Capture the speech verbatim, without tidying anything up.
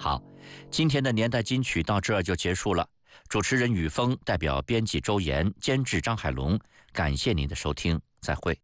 好，今天的年代金曲到这儿就结束了。主持人雨峰代表编辑周岩、监制张海龙，感谢您的收听，再会。